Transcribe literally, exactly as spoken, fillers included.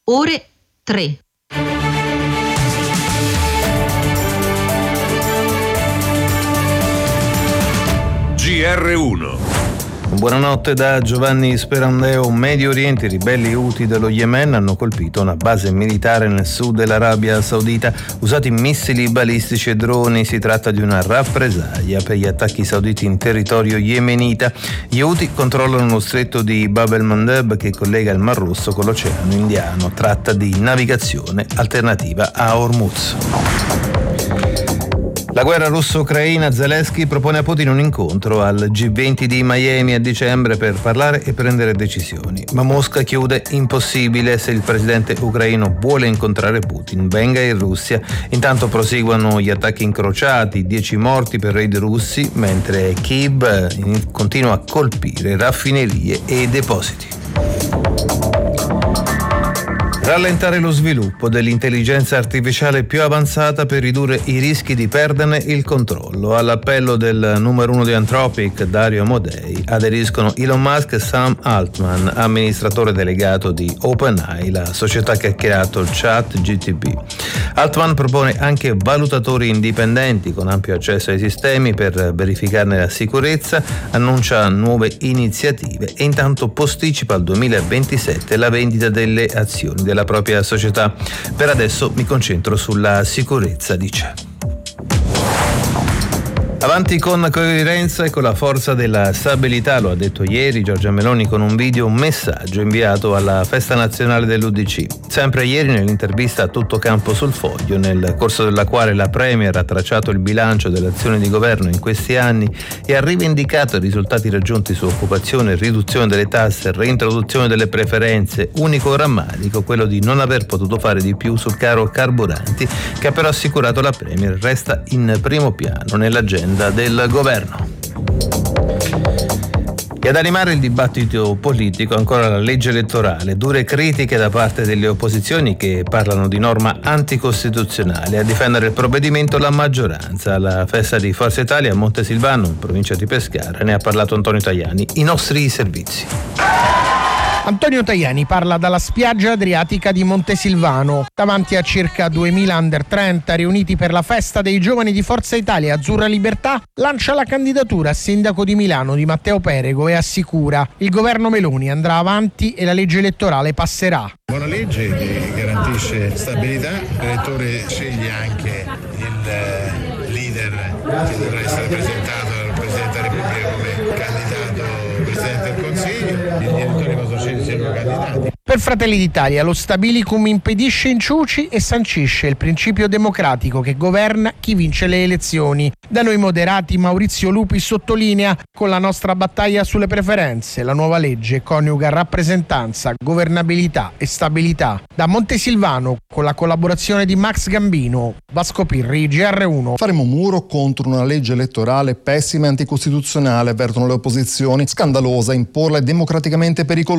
ore tre. G R uno. Buonanotte da Giovanni Sperandeo. Medio Oriente, i ribelli Houthi dello Yemen hanno colpito una base militare nel sud dell'Arabia Saudita, usati missili balistici e droni. Si tratta di una rappresaglia per gli attacchi sauditi in territorio yemenita. Gli Houthi controllano lo stretto di Bab el-Mandeb che collega il Mar Rosso con l'Oceano Indiano. Tratta di navigazione alternativa a Hormuz. La guerra russo-ucraina. Zelensky propone a Putin un incontro al G venti di Miami a dicembre per parlare e prendere decisioni. Ma Mosca chiude: impossibile, se il presidente ucraino vuole incontrare Putin, venga in Russia. Intanto proseguono gli attacchi incrociati, dieci morti per raid russi, mentre Kiev continua a colpire raffinerie e depositi. Rallentare lo sviluppo dell'intelligenza artificiale più avanzata per ridurre i rischi di perderne il controllo. All'appello del numero uno di Anthropic, Dario Amodei, aderiscono Elon Musk e Sam Altman, amministratore delegato di OpenAI, la società che ha creato il Chat G T P. Altman propone anche valutatori indipendenti con ampio accesso ai sistemi per verificarne la sicurezza, annuncia nuove iniziative e intanto posticipa al duemilaventisette la vendita delle azioni della propria società. Per adesso mi concentro sulla sicurezza, dice. Avanti con coerenza e con la forza della stabilità, lo ha detto ieri Giorgia Meloni con un video, un messaggio inviato alla festa nazionale dell'U D C. Sempre ieri nell'intervista a Tutto Campo sul Foglio, nel corso della quale la Premier ha tracciato il bilancio dell'azione di governo in questi anni e ha rivendicato i risultati raggiunti su occupazione, riduzione delle tasse, reintroduzione delle preferenze, unico rammarico quello di non aver potuto fare di più sul caro carburanti, che ha però assicurato la Premier resta in primo piano nell'agenda del governo. E ad animare il dibattito politico ancora la legge elettorale, dure critiche da parte delle opposizioni che parlano di norma anticostituzionale. A difendere il provvedimento la maggioranza. Alla festa di Forza Italia a Montesilvano, in provincia di Pescara, ne ha parlato Antonio Tajani, i nostri servizi. Antonio Tajani parla dalla spiaggia adriatica di Montesilvano, davanti a circa duemila under trenta riuniti per la festa dei giovani di Forza Italia. Azzurra Libertà lancia la candidatura a sindaco di Milano di Matteo Perego e assicura: il governo Meloni andrà avanti e la legge elettorale passerà. Buona legge che garantisce stabilità, l'elettore sceglie anche il leader che dovrà essere presentato dal Presidente della Repubblica come candidato Presidente del Consiglio, gli elettori possono scegliere i loro candidati. Per Fratelli d'Italia lo stabilicum impedisce inciuci e sancisce il principio democratico che governa chi vince le elezioni. Da noi moderati Maurizio Lupi sottolinea: con la nostra battaglia sulle preferenze la nuova legge coniuga rappresentanza, governabilità e stabilità. Da Montesilvano, con la collaborazione di Max Gambino, Vasco Pirri, G R uno. Faremo muro contro una legge elettorale pessima e anticostituzionale, avvertono le opposizioni. Scandalosa, imporla è democraticamente pericolosa.